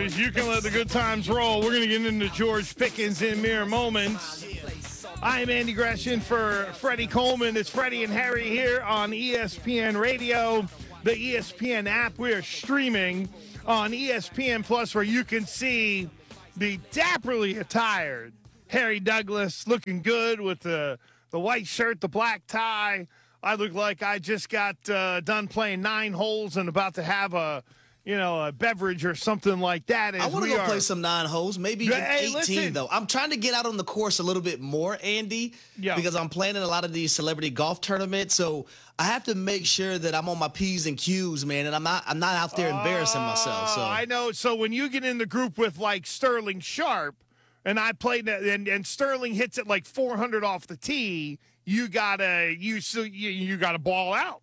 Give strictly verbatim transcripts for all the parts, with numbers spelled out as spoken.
guys. You can let the good times roll. We're going to get into George Pickens in mere moments. I'm Andy Gresham for Freddie Coleman. It's Freddie and Harry here on E S P N Radio, the E S P N app. We are streaming on E S P N Plus, where you can see the dapperly attired Harry Douglas looking good with the, the white shirt, the black tie. I look like I just got uh, done playing nine holes and about to have a, you know, a beverage or something like that. I want to go are... play some nine holes, maybe even hey, eighteen, listen. though. I'm trying to get out on the course a little bit more, Andy, yeah. because I'm playing in a lot of these celebrity golf tournaments. So I have to make sure that I'm on my P's and Q's, man, and I'm not I'm not out there embarrassing uh, myself. So I know. So when you get in the group with, like, Sterling Sharp, and I played, and, and Sterling hits it like four hundred off the tee, you gotta you so you, you gotta ball out.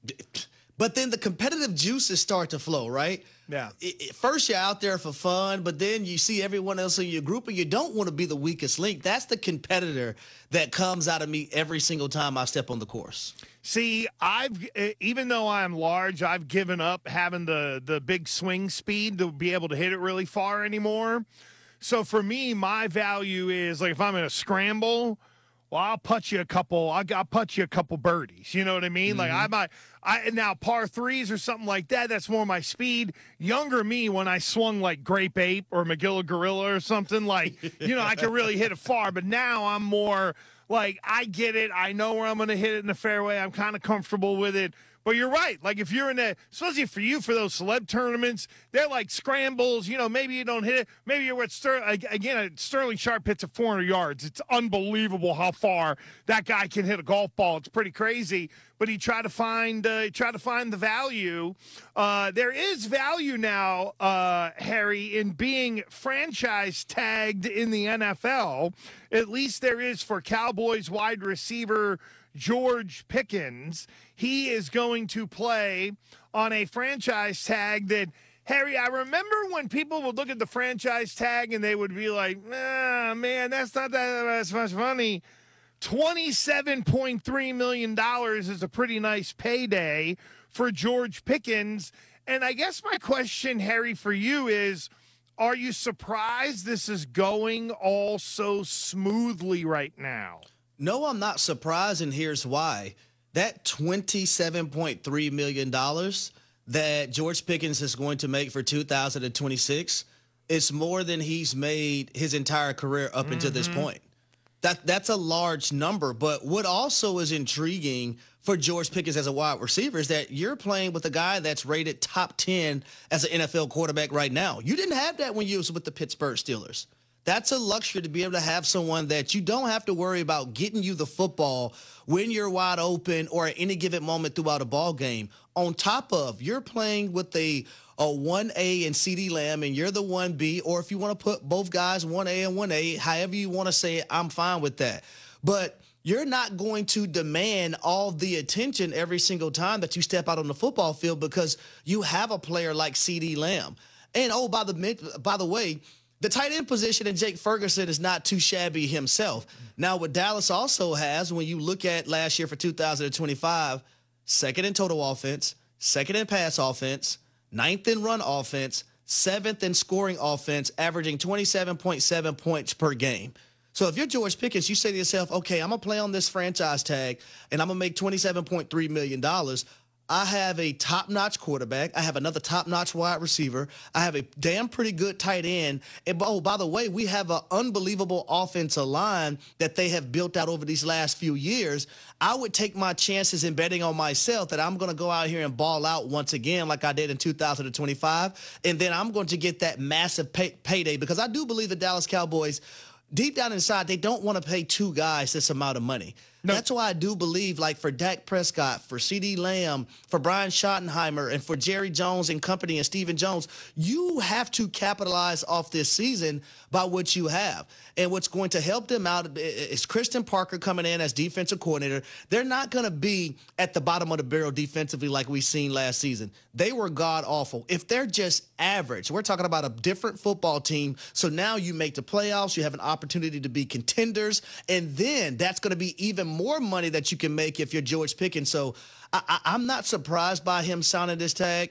But then the competitive juices start to flow, right? Yeah. It, it, first, you're out there for fun, but then you see everyone else in your group, and you don't want to be the weakest link. That's the competitor that comes out of me every single time I step on the course. See, I've even though I'm large, I've given up having the the big swing speed to be able to hit it really far anymore. So for me, my value is, like, if I'm in a scramble, well, I'll putt you a couple. I'll, I'll putt you a couple birdies. You know what I mean? Mm-hmm. Like I might, I now par threes or something like that. That's more my speed. Younger me, when I swung like Grape Ape or Magilla Gorilla or something, like, you know, I could really hit it far. But now I'm more like, I get it. I know where I'm going to hit it in the fairway. I'm kind of comfortable with it. But you're right. Like, if you're in a, especially for you, for those celeb tournaments, they're like scrambles. You know, maybe you don't hit it. Maybe you're at Sterling. Again, Sterling Sharp hits at four hundred yards. It's unbelievable how far that guy can hit a golf ball. It's pretty crazy. But he tried to find, uh, he tried to find the value. Uh, there is value now, uh, Harry, in being franchise tagged in the N F L. At least there is for Cowboys wide receiver George Pickens. He is going to play on a franchise tag that, Harry, I remember when people would look at the franchise tag and they would be like, nah, man, that's not that that's much money. twenty-seven point three million dollars is a pretty nice payday for George Pickens. And I guess my question, Harry, for you is, are you surprised this is going all so smoothly right now? No, I'm not surprised, and here's why. That twenty-seven point three million dollars that George Pickens is going to make for two thousand twenty-six is more than he's made his entire career up mm-hmm. until this point. That That's a large number, but what also is intriguing for George Pickens as a wide receiver is that you're playing with a guy that's rated top ten as an N F L quarterback right now. You didn't have that when you was with the Pittsburgh Steelers. That's a luxury to be able to have someone that you don't have to worry about getting you the football when you're wide open or at any given moment throughout a ball game. On top of, you're playing with a, a one A and CeeDee Lamb, and you're the one B, or if you want to put both guys one A and one A, however you want to say it, I'm fine with that. But you're not going to demand all the attention every single time that you step out on the football field because you have a player like CeeDee Lamb. And, oh, by the by the way, the tight end position in Jake Ferguson is not too shabby himself. Now, what Dallas also has, when you look at last year for two thousand twenty-five, second in total offense, second in pass offense, ninth in run offense, seventh in scoring offense, averaging twenty-seven point seven points per game. So if you're George Pickens, you say to yourself, okay, I'm going to play on this franchise tag, and I'm going to make twenty-seven point three million dollars. I have a top-notch quarterback. I have another top-notch wide receiver. I have a damn pretty good tight end. And, oh, by the way, we have an unbelievable offensive line that they have built out over these last few years. I would take my chances in betting on myself that I'm going to go out here and ball out once again like I did in two thousand twenty-five, and then I'm going to get that massive pay- payday because I do believe the Dallas Cowboys, deep down inside, they don't want to pay two guys this amount of money. No. That's why I do believe, like for Dak Prescott, for CeeDee Lamb, for Brian Schottenheimer, and for Jerry Jones and company and Stephen Jones, you have to capitalize off this season by what you have. And what's going to help them out is Christian Parker coming in as defensive coordinator. They're not going to be at the bottom of the barrel defensively like we seen last season. They were god-awful. If they're just average, we're talking about a different football team. So now you make the playoffs. You have an opportunity to be contenders. And then that's going to be even more money that you can make if you're George Pickens. So I, I, I'm not surprised by him signing this tag.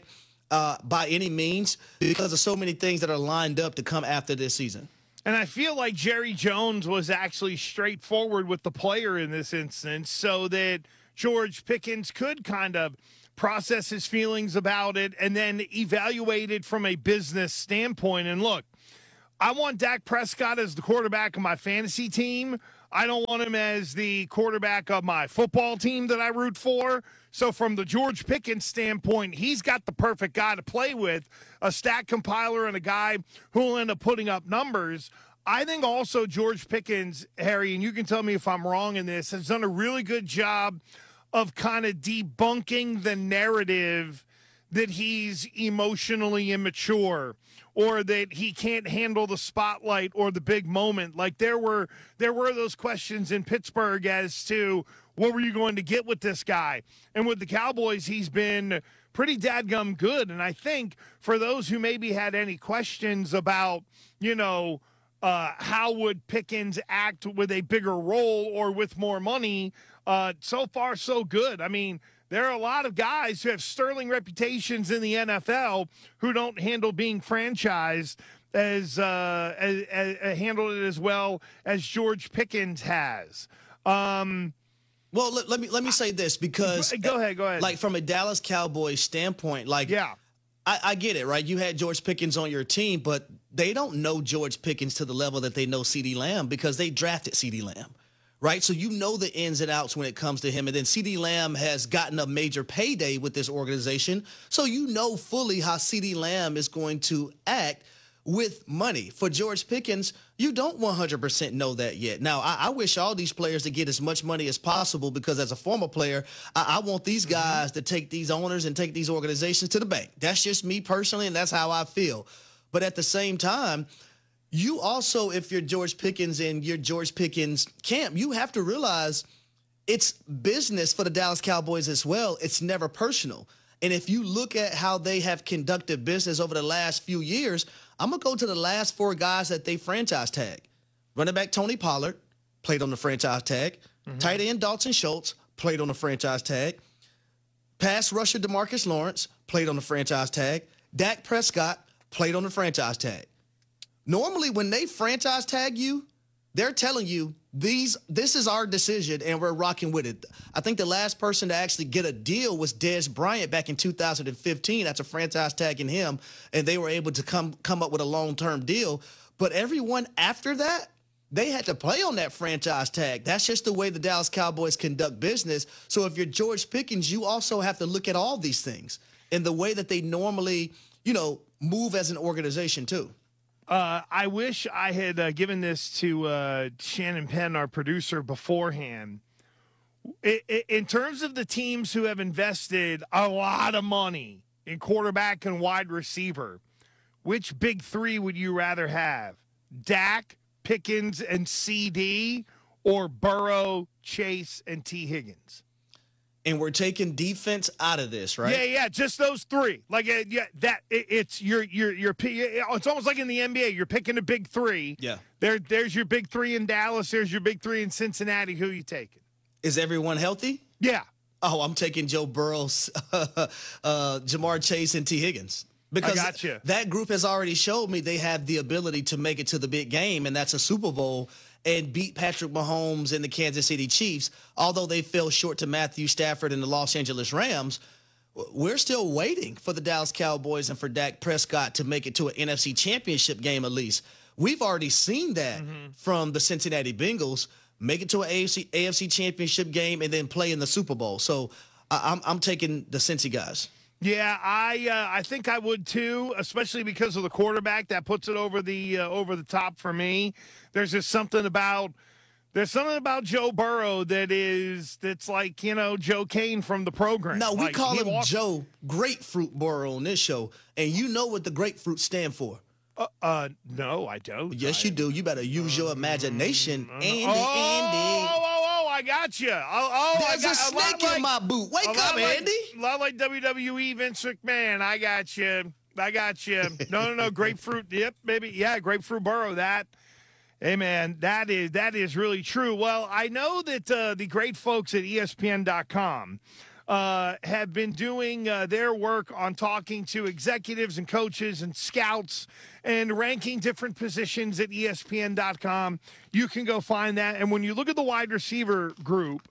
uh, by any means because of so many things that are lined up to come after this season. And I feel like Jerry Jones was actually straightforward with the player in this instance so that George Pickens could kind of process his feelings about it and then evaluate it from a business standpoint. And look, I want Dak Prescott as the quarterback of my fantasy team. I don't want him as the quarterback of my football team that I root for. So from the George Pickens standpoint, he's got the perfect guy to play with, a stat compiler and a guy who will end up putting up numbers. I think also George Pickens, Harry, and you can tell me if I'm wrong in this, has done a really good job of kind of debunking the narrative that he's emotionally immature or that he can't handle the spotlight or the big moment. Like there were there were those questions in Pittsburgh as to what were you going to get with this guy? And with the Cowboys, he's been pretty dadgum good. And I think for those who maybe had any questions about, you know, uh, how would Pickens act with a bigger role or with more money, uh, so far so good. I mean, there are a lot of guys who have sterling reputations in the N F L who don't handle being franchised as, uh, as, as handled it as well as George Pickens has. Um, well, let, let me let me say this because go ahead, go ahead. Like from a Dallas Cowboys standpoint, like yeah, I, I get it, right? You had George Pickens on your team, but they don't know George Pickens to the level that they know CeeDee Lamb because they drafted CeeDee Lamb. Right. So, you know, the ins and outs when it comes to him. And then CeeDee Lamb has gotten a major payday with this organization. So, you know, fully how CeeDee Lamb is going to act with money. For George Pickens, you don't one hundred percent know that yet. Now, I, I wish all these players to get as much money as possible because as a former player, I, I want these guys mm-hmm. to take these owners and take these organizations to the bank. That's just me personally. And that's how I feel. But at the same time, you also, if you're George Pickens and you're George Pickens camp, you have to realize it's business for the Dallas Cowboys as well. It's never personal. And if you look at how they have conducted business over the last few years, I'm going to go to the last four guys that they franchise tag. Running back Tony Pollard played on the franchise tag. Mm-hmm. Tight end Dalton Schultz played on the franchise tag. Pass rusher DeMarcus Lawrence played on the franchise tag. Dak Prescott played on the franchise tag. Normally, when they franchise tag you, they're telling you these. This is our decision, and we're rocking with it. I think the last person to actually get a deal was Dez Bryant back in two thousand fifteen. That's a franchise tagging him, and they were able to come come up with a long-term deal. But everyone after that, they had to play on that franchise tag. That's just the way the Dallas Cowboys conduct business. So if you're George Pickens, you also have to look at all these things in the way that they normally, you know, move as an organization too. Uh, I wish I had uh, given this to uh, Shannon Penn, our producer, beforehand. I, I, in terms of the teams who have invested a lot of money in quarterback and wide receiver, which big three would you rather have? Dak, Pickens, and C D, or Burrow, Chase, and T. Higgins? And we're taking defense out of this, right? Yeah, yeah, just those three. Like, uh, yeah, that it, it's you're you're you're. It's almost like in the N B A. You're picking a big three. Yeah. There, there's your big three in Dallas. There's your big three in Cincinnati. Who you taking? Is everyone healthy? Yeah. Oh, I'm taking Joe Burrow, uh, Jamar Chase, and T. Higgins. Because I got you. That group has already showed me they have the ability to make it to the big game, and that's a Super Bowl, and beat Patrick Mahomes and the Kansas City Chiefs. Although they fell short to Matthew Stafford and the Los Angeles Rams, we're still waiting for the Dallas Cowboys and for Dak Prescott to make it to an N F C Championship game at least. We've already seen that mm-hmm. from the Cincinnati Bengals, make it to an A F C, A F C Championship game and then play in the Super Bowl. So I'm, I'm taking the Cincy guys. Yeah, I uh, I think I would too, especially because of the quarterback that puts it over the uh, over the top for me. There's just something about there's something about Joe Burrow that is that's like, you know, Joe Kane from the program. No, we like, call him walks- Joe Grapefruit Burrow on this show, and you know what the grapefruit stand for. Uh, uh no, I don't. Yes, I, you do. You better use your imagination, uh, Andy. oh, Andy. Oh, oh, oh, I got you. Oh, oh There's I got, a snake a in like, my boot. Wake up, like, Andy. A lot like W W E Vince McMahon. I got you. I got you. No, no, no. Grapefruit. Yep, baby. Yeah, Grapefruit Burrow. That. Hey, man, that is that is really true. Well, I know that uh, the great folks at E S P N dot com uh, have been doing uh, their work on talking to executives and coaches and scouts and ranking different positions at E S P N dot com. You can go find that. And when you look at the wide receiver group,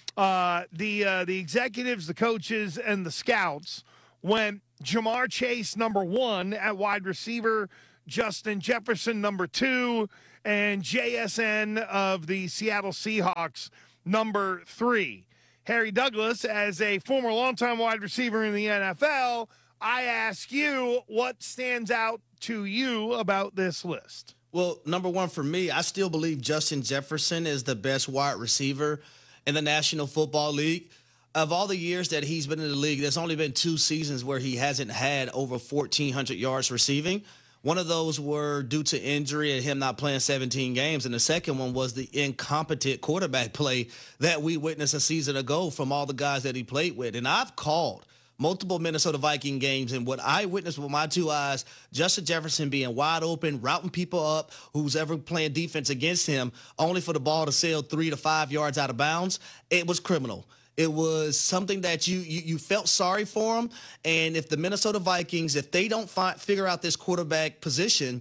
uh, the uh, the executives, the coaches, and the scouts went Jamar Chase number one at wide receiver, Justin Jefferson number two, and J S N of the Seattle Seahawks number three. Harry Douglas, as a former longtime wide receiver in the N F L, I ask you, what stands out to you about this list? Well, number one for me, I still believe Justin Jefferson is the best wide receiver in the National Football League. Of all the years that he's been in the league, there's only been two seasons where he hasn't had over fourteen hundred yards receiving. One of those were due to injury and him not playing seventeen games. And the second one was the incompetent quarterback play that we witnessed a season ago from all the guys that he played with. And I've called multiple Minnesota Viking games, and what I witnessed with my two eyes, Justin Jefferson being wide open, routing people up, who's ever playing defense against him, only for the ball to sail three to five yards out of bounds. It was criminal. It was something that you, you you felt sorry for him. And if the Minnesota Vikings, if they don't find, figure out this quarterback position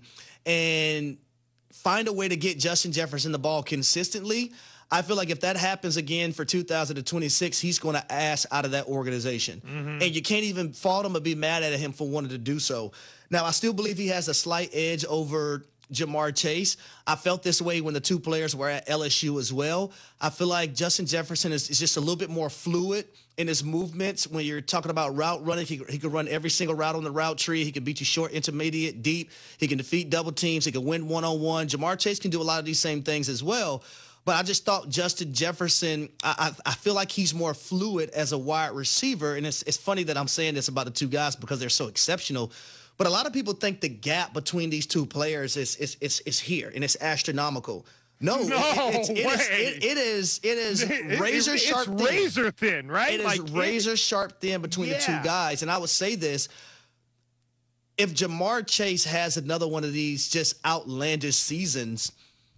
and find a way to get Justin Jefferson the ball consistently, I feel like if that happens again for two thousand twenty-six, he's going to ass out of that organization. Mm-hmm. And you can't even fault him or be mad at him for wanting to do so. Now, I still believe he has a slight edge over Jamar Chase. I felt this way when the two players were at L S U as well. I feel like Justin Jefferson is, is just a little bit more fluid in his movements. When you're talking about route running, he, he can run every single route on the route tree. He can beat you short, intermediate, deep. He can defeat double teams. He can win one-on-one. Jamar Chase can do a lot of these same things as well. But I just thought Justin Jefferson, I, I, I feel like he's more fluid as a wide receiver. And it's, it's funny that I'm saying this about the two guys because they're so exceptional. But a lot of people think the gap between these two players is is is, is here, and it's astronomical. No, no it, it's, it, way. Is, it, it is it is it, razor it, sharp. It's thin. razor thin, right? It like is razor it, sharp thin between yeah. the two guys. And I would say this: if Jamar Chase has another one of these just outlandish seasons,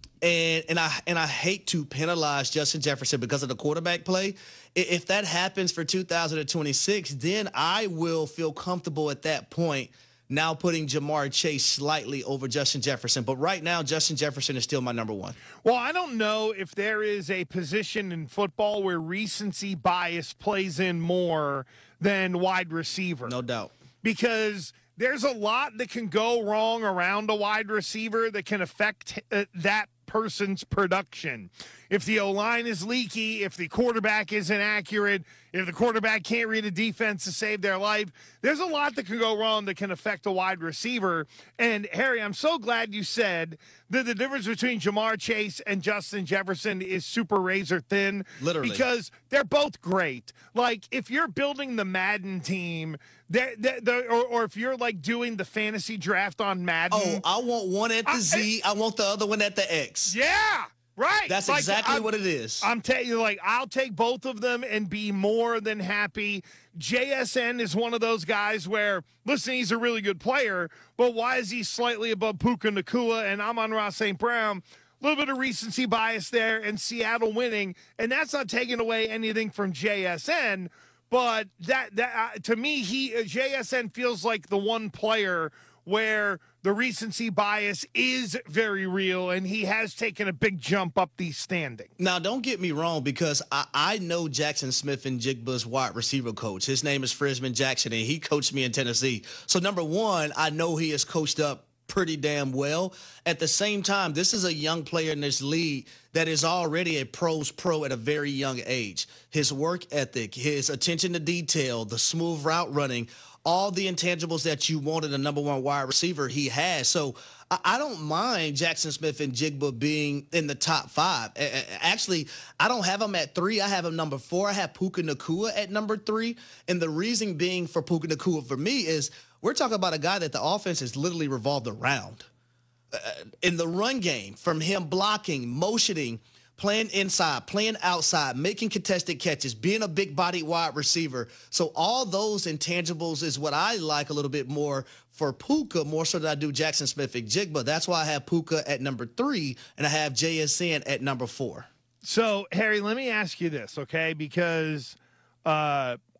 and and I and I hate to penalize Justin Jefferson because of the quarterback play. If that happens for two thousand twenty-six, then I will feel comfortable at that point now putting Jamar Chase slightly over Justin Jefferson. But right now, Justin Jefferson is still my number one. Well, I don't know if there is a position in football where recency bias plays in more than wide receiver. No doubt. Because there's a lot that can go wrong around a wide receiver that can affect uh, that person's production. If the O-line is leaky, if the quarterback is inaccurate, if the quarterback can't read a defense to save their life, there's a lot that can go wrong that can affect a wide receiver. And, Harry, I'm so glad you said that the difference between Jamar Chase and Justin Jefferson is super razor thin. Literally. Because they're both great. Like, if you're building the Madden team, they're, they're, they're, or, or if you're, like, doing the fantasy draft on Madden. Oh, I want one at the I, Z. I want the other one at the X. Yeah. Right. That's like, exactly I'm, what it is. I'm telling you, like, I'll take both of them and be more than happy. J S N is one of those guys where, listen, he's a really good player, but why is he slightly above Puka Nacua and Amon-Ra Saint Brown? A little bit of recency bias there and Seattle winning, and that's not taking away anything from J S N, but that, that uh, to me, he uh, J S N feels like the one player where the recency bias is very real, and he has taken a big jump up the standing. Now, don't get me wrong, because I, I know Jackson Smith and Jigba's wide receiver coach. His name is Frisman Jackson, and he coached me in Tennessee. So, number one, I know he is coached up pretty damn well. At the same time, this is a young player in this league that is already a pro's pro at a very young age. His work ethic, his attention to detail, the smooth route running, all the intangibles that you want in a number one wide receiver, he has. So I, I don't mind Jackson Smith and Jigba being in the top five. A- actually, I don't have him at three. I have him number four. I have Puka Nacua at number three. And the reason being for Puka Nacua for me is we're talking about a guy that the offense has literally revolved around. Uh, in the run game, from him blocking, motioning, playing inside, playing outside, making contested catches, being a big-bodied wide receiver. So all those intangibles is what I like a little bit more for Puka, more so than I do Jackson Smith and Jigba. That's why I have Puka at number three, and I have J S N at number four. So, Harry, let me ask you this, okay? Because uh,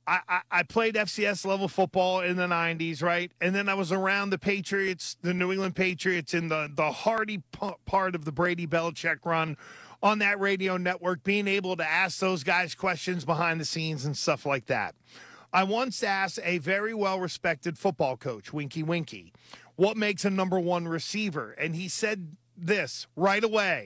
I, I, I played F C S level football in the nineties, right? And then I was around the Patriots, the New England Patriots, in the, the hardy p- part of the Brady Belichick run on that radio network, being able to ask those guys questions behind the scenes and stuff like that. I once asked a very well-respected football coach, Winky Winky, what makes a number one receiver? And he said this right away: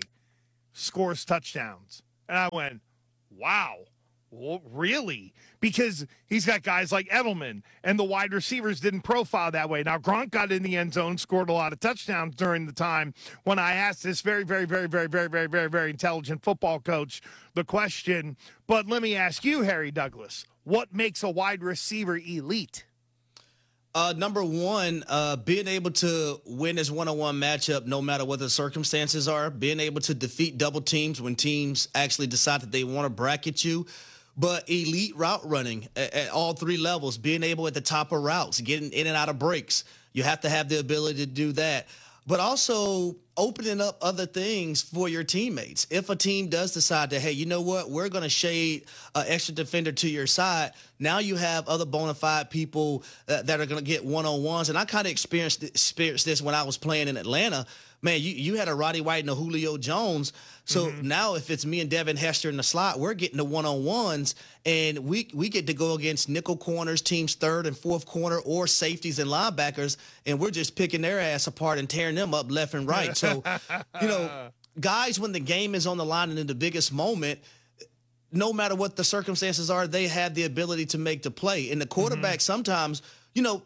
scores touchdowns. And I went, wow, well, really? Because he's got guys like Edelman, and the wide receivers didn't profile that way. Now, Gronk got in the end zone, scored a lot of touchdowns during the time when I asked this very, very, very, very, very, very, very, very intelligent football coach the question. But let me ask you, Harry Douglas, what makes a wide receiver elite? Uh, number one, uh, being able to win this one-on-one matchup no matter what the circumstances are, being able to defeat double teams when teams actually decide that they want to bracket you, but elite route running at, at all three levels, being able at the top of routes, getting in and out of breaks. You have to have the ability to do that, but also opening up other things for your teammates. If a team does decide that, hey, you know what, we're going to shade an extra defender to your side, now you have other bona fide people uh, that are going to get one-on-ones. And I kind of experienced, experienced this when I was playing in Atlanta. Man, you, you had a Roddy White and a Julio Jones. So mm-hmm. now if it's me and Devin Hester in the slot, we're getting the one-on-ones, and we we get to go against nickel corners, teams third and fourth corner, or safeties and linebackers, and we're just picking their ass apart and tearing them up left and right. So, you know, guys, when the game is on the line and in the biggest moment, no matter what the circumstances are, they have the ability to make the play. And the quarterback mm-hmm. sometimes, you know,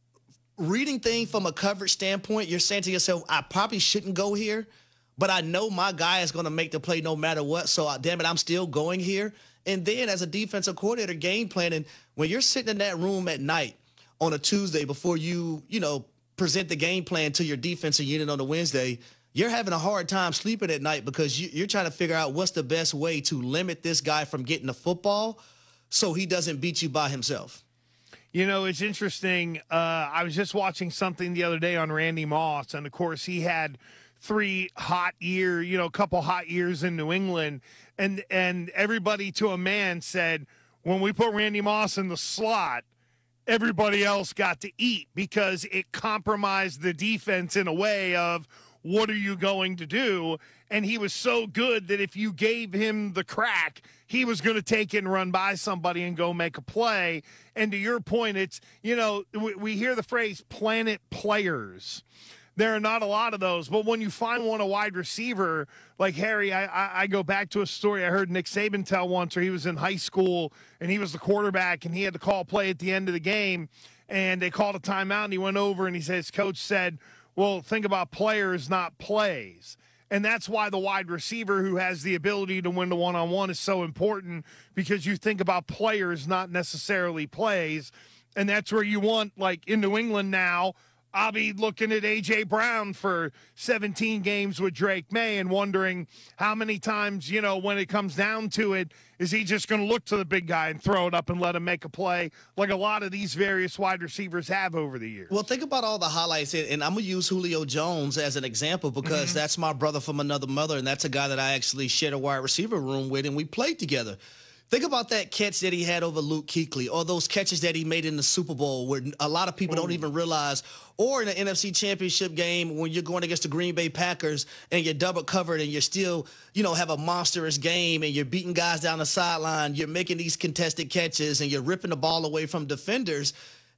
reading things from a coverage standpoint, you're saying to yourself, I probably shouldn't go here, but I know my guy is going to make the play no matter what. So, uh, damn it, I'm still going here. And then as a defensive coordinator, game planning, when you're sitting in that room at night on a Tuesday before you, you know, present the game plan to your defensive unit on a Wednesday, you're having a hard time sleeping at night because you, you're trying to figure out what's the best way to limit this guy from getting the football so he doesn't beat you by himself. You know, it's interesting. Uh, I was just watching something the other day on Randy Moss, and of course he had three hot year, you know, a couple hot years in New England, and and everybody to a man said, when we put Randy Moss in the slot, everybody else got to eat because it compromised the defense in a way of, what are you going to do? And he was so good that if you gave him the crack, he was going to take it and run by somebody and go make a play. And to your point, it's, you know, we, we hear the phrase planet players. There are not a lot of those, but when you find one, a wide receiver like Harry, I, I, I go back to a story I heard Nick Saban tell once, where he was in high school and he was the quarterback and he had to call a play at the end of the game, and they called a timeout, and he went over and he said, his coach said, well, think about players, not plays. And that's why the wide receiver who has the ability to win the one-on-one is so important, because you think about players, not necessarily plays. And that's where you want, like in New England now, I'll be looking at A J. Brown for seventeen games with Drake May and wondering how many times, you know, when it comes down to it, is he just going to look to the big guy and throw it up and let him make a play like a lot of these various wide receivers have over the years? Well, think about all the highlights, and I'm going to use Julio Jones as an example because mm-hmm. that's my brother from another mother, and that's a guy that I actually shared a wide receiver room with, and we played together. Think about that catch that he had over Luke Kuechly, or those catches that he made in the Super Bowl where a lot of people Ooh. don't even realize, or in the N F C Championship game when you're going against the Green Bay Packers and you're double covered and you're still, you know, have a monstrous game and you're beating guys down the sideline, you're making these contested catches and you're ripping the ball away from defenders.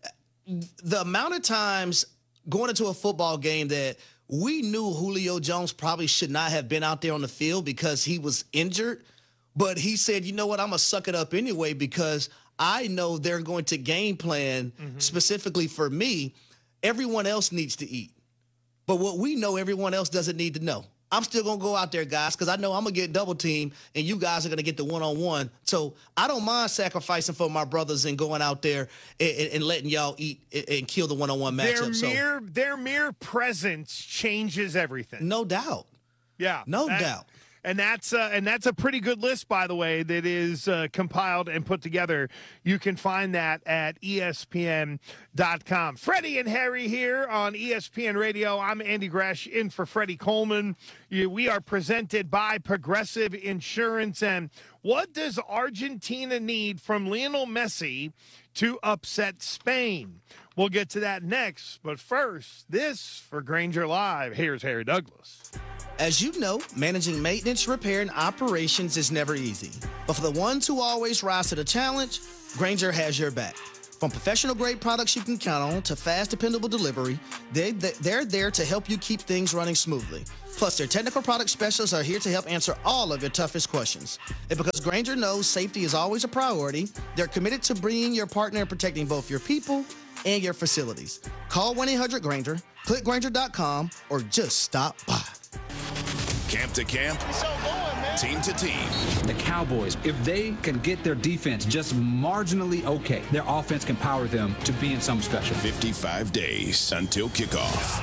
The amount of times going into a football game that we knew Julio Jones probably should not have been out there on the field because he was injured, but he said, you know what, I'm going to suck it up anyway because I know they're going to game plan mm-hmm. specifically for me. Everyone else needs to eat. But what we know everyone else doesn't need to know. I'm still going to go out there, guys, because I know I'm going to get double teamed, and you guys are going to get the one-on-one. So I don't mind sacrificing for my brothers and going out there and, and letting y'all eat and kill the one-on-one matchup. Their mere, so, their mere presence changes everything. No doubt. Yeah. No that, doubt. And that's uh, and that's a pretty good list, by the way, that is uh, compiled and put together. You can find that at E S P N dot com. Freddie and Harry here on E S P N Radio. I'm Andy Gresh in for Freddie Coleman. You, we are presented by Progressive Insurance. And what does Argentina need from Lionel Messi to upset Spain? We'll get to that next. But first, this for Granger Live. Here's Harry Douglas. As you know, managing maintenance, repair, and operations is never easy. But for the ones who always rise to the challenge, Granger has your back. From professional-grade products you can count on to fast, dependable delivery, they, they're there to help you keep things running smoothly. Plus, their technical product specialists are here to help answer all of your toughest questions. And because Granger knows safety is always a priority, they're committed to bringing your partner and protecting both your people and your facilities. Call one eight hundred Granger, click Granger dot com, or just stop by. Camp to camp, team to team. The Cowboys, if they can get their defense just marginally okay, their offense can power them to being something special. fifty-five days until kickoff.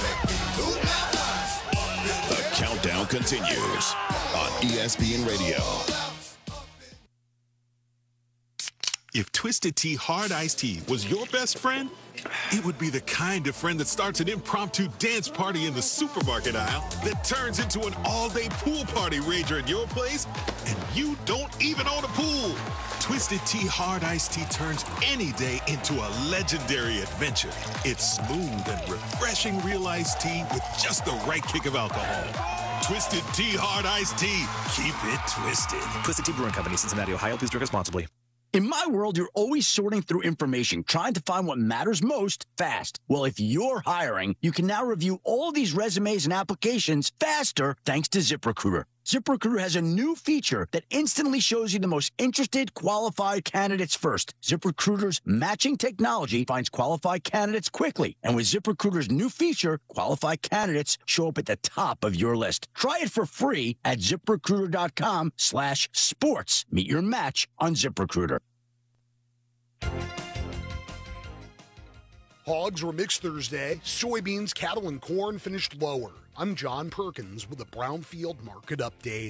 The countdown continues on E S P N Radio. If Twisted Tea Hard Iced Tea was your best friend, it would be the kind of friend that starts an impromptu dance party in the supermarket aisle that turns into an all-day pool party rager at your place, and you don't even own a pool. Twisted Tea Hard Iced Tea turns any day into a legendary adventure. It's smooth and refreshing real iced tea with just the right kick of alcohol. Twisted Tea Hard Iced Tea. Keep it twisted. Twisted Tea Brewing Company, Cincinnati, Ohio. Please drink responsibly. In my world, you're always sorting through information, trying to find what matters most fast. Well, if you're hiring, you can now review all these resumes and applications faster thanks to ZipRecruiter. ZipRecruiter has a new feature that instantly shows you the most interested, qualified candidates first. ZipRecruiter's matching technology finds qualified candidates quickly. And with ZipRecruiter's new feature, qualified candidates show up at the top of your list. Try it for free at ZipRecruiter.com slash sports. Meet your match on ZipRecruiter. Hogs were mixed Thursday. Soybeans, cattle, and corn finished lower. I'm John Perkins with a Brownfield Market Update.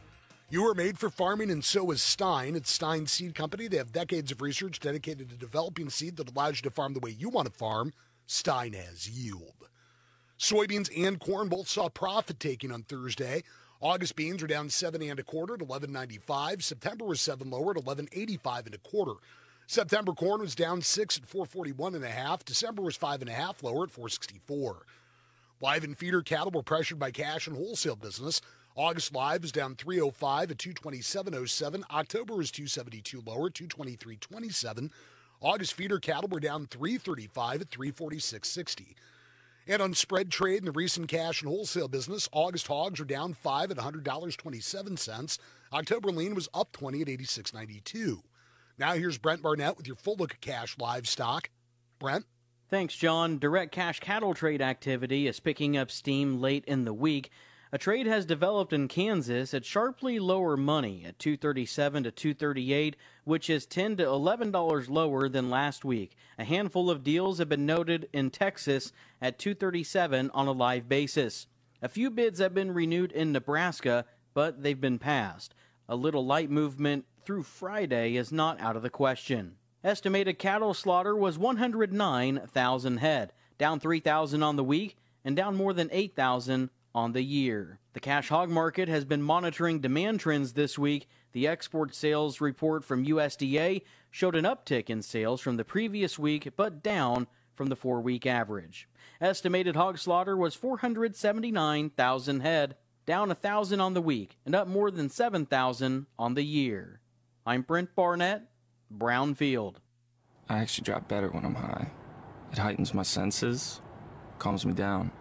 You are made for farming, and so is Stein. It's Stein Seed Company. They have decades of research dedicated to developing seed that allows you to farm the way you want to farm. Stein has yield. Soybeans and corn both saw profit taking on Thursday. August beans were down seven and a quarter at eleven ninety-five. September was seven lower at eleven eighty-five and a quarter. September corn was down six at four forty-one and a half. December was five and a half lower at four sixty-four. Live and feeder cattle were pressured by cash and wholesale business. August live was down three oh five at two twenty-seven oh seven. October was two seventy-two lower at two twenty-three twenty-seven. August feeder cattle were down three thirty-five at three forty-six sixty. And on spread trade in the recent cash and wholesale business, August hogs were down five at one hundred dollars and twenty-seven cents. October lean was up twenty at eighty-six ninety-two. Now here's Brent Barnett with your full look at cash livestock. Brent? Thanks, John. Direct cash cattle trade activity is picking up steam late in the week. A trade has developed in Kansas at sharply lower money at two thirty-seven to two thirty-eight, which is ten to eleven dollars lower than last week. A handful of deals have been noted in Texas at two thirty-seven on a live basis. A few bids have been renewed in Nebraska, but they've been passed. A little light movement through Friday is not out of the question. Estimated cattle slaughter was one hundred nine thousand head, down three thousand on the week and down more than eight thousand on the year. The cash hog market has been monitoring demand trends this week. The export sales report from U S D A showed an uptick in sales from the previous week, but down from the four-week average. Estimated hog slaughter was four hundred seventy-nine thousand head, down one thousand on the week and up more than seven thousand on the year. I'm Brent Barnett, Brownfield. I actually drop better when I'm high. It heightens my senses, calms me down.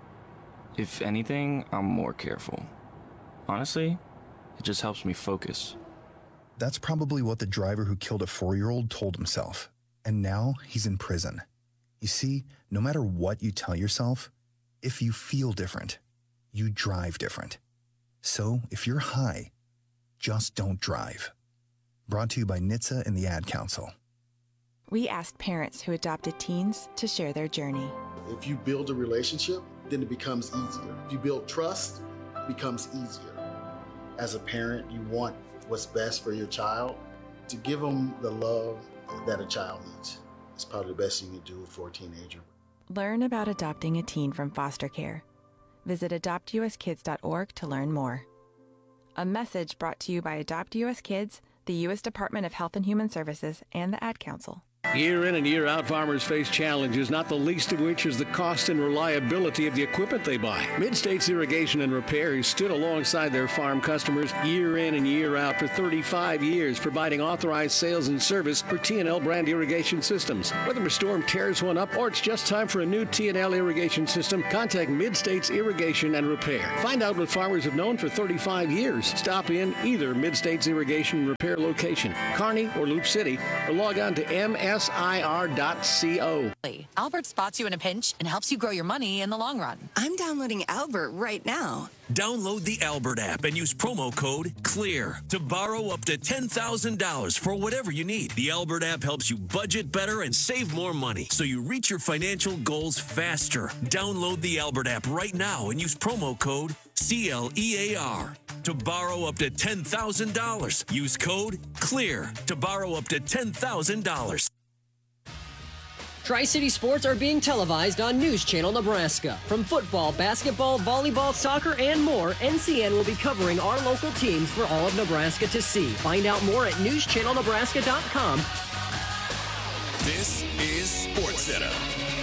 If anything, I'm more careful. Honestly, it just helps me focus. That's probably what the driver who killed a four-year-old told himself. And now he's in prison. You see, no matter what you tell yourself, if you feel different, you drive different. So if you're high, just don't drive. Brought to you by N H T S A and the Ad Council. We asked parents who adopted teens to share their journey. If you build a relationship, then it becomes easier. If you build trust, it becomes easier. as a parent, you want what's best for your child. To give them the love that a child needs is probably the best thing you can do for a teenager. Learn about adopting a teen from foster care. Visit adopt u s kids dot org to learn more. A message brought to you by Adopt U S Kids, the U S Department of Health and Human Services, and the Ad Council. Year in and year out, farmers face challenges, not the least of which is the cost and reliability of the equipment they buy. Mid-States Irrigation and Repair has stood alongside their farm customers year in and year out for thirty-five years, providing authorized sales and service for T and L brand irrigation systems. Whether a storm tears one up or it's just time for a new T and L irrigation system, contact Mid-States Irrigation and Repair. Find out what farmers have known for thirty-five years. Stop in either Mid-States Irrigation and Repair location, Kearney or Loop City, or log on to M S I R dot co. Albert spots you in a pinch and helps you grow your money in the long run. I'm downloading Albert right now. Download the Albert app and use promo code CLEAR to borrow up to ten thousand dollars for whatever you need. The Albert app helps you budget better and save more money so you reach your financial goals faster. Download the Albert app right now and use promo code C L E A R to borrow up to ten thousand dollars. Use code CLEAR to borrow up to ten thousand dollars. Tri-City Sports are being televised on News Channel Nebraska. From football, basketball, volleyball, soccer, and more, N C N will be covering our local teams for all of Nebraska to see. Find out more at news channel nebraska dot com. This is SportsCenter.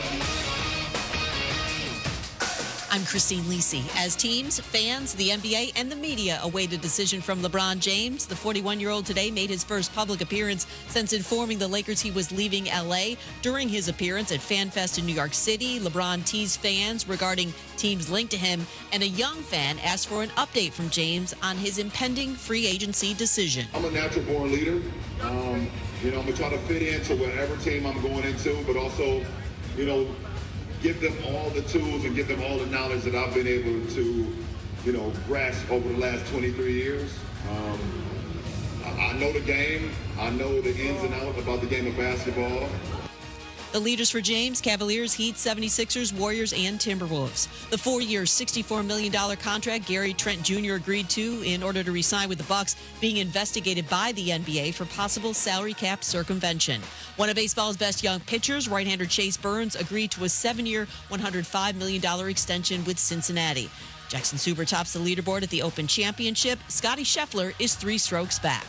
I'm Christine Lisi. As teams, fans, the N B A, and the media await a decision from LeBron James, the forty-one-year-old today made his first public appearance since informing the Lakers he was leaving L A. During his appearance at FanFest in New York City, LeBron teased fans regarding teams linked to him, and a young fan asked for an update from James on his impending free agency decision. I'm a natural-born leader. Um, you know, I'm going to try to fit into whatever team I'm going into, but also, you know, give them all the tools and give them all the knowledge that I've been able to, you know, grasp over the last twenty-three years. Um, I, I know the game. I know the ins and outs about the game of basketball. The leaders for James: Cavaliers, Heat, seventy-sixers, Warriors, and Timberwolves. The four-year, sixty-four million dollars contract Gary Trent Junior agreed to in order to re-sign with the Bucks, being investigated by the N B A for possible salary cap circumvention. One of baseball's best young pitchers, right-hander Chase Burns, agreed to a seven-year, one hundred five million dollars extension with Cincinnati. Jackson Suber tops the leaderboard at the Open Championship. Scotty Scheffler is three strokes back.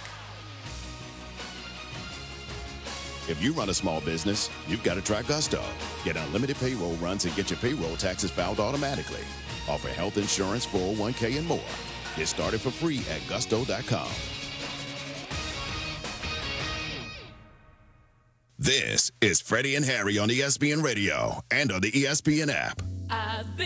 If you run a small business, you've got to try Gusto. Get unlimited payroll runs and get your payroll taxes filed automatically. Offer health insurance, four oh one k, and more. Get started for free at gusto dot com. This is Freddie and Harry on E S P N Radio and on the E S P N app. I've been